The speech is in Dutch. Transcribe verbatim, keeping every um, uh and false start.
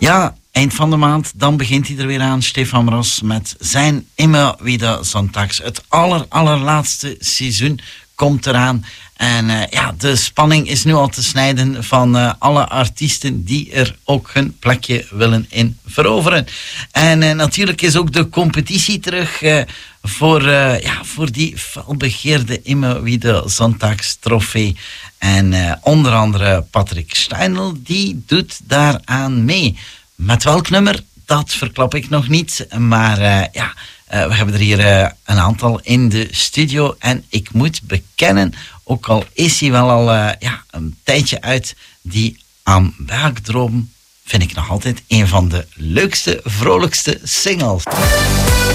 Ja, eind van de maand, dan begint hij er weer aan, Stefan Ros, met zijn Immer wieder Sonntags. Het aller, allerlaatste seizoen komt eraan. En uh, ja, de spanning is nu al te snijden van uh, alle artiesten die er ook hun plekje willen in veroveren. En uh, natuurlijk is ook de competitie terug uh, voor, uh, ja, voor die felbegeerde Immer wieder Sonntags trofee. En uh, onder andere Patrick Steinl, die doet daaraan mee. Met welk nummer, dat verklap ik nog niet. Maar uh, ja, uh, we hebben er hier uh, een aantal in de studio. En ik moet bekennen, ook al is hij wel al uh, ja, een tijdje uit, die Am Bergdroom vind ik nog altijd een van de leukste, vrolijkste singles.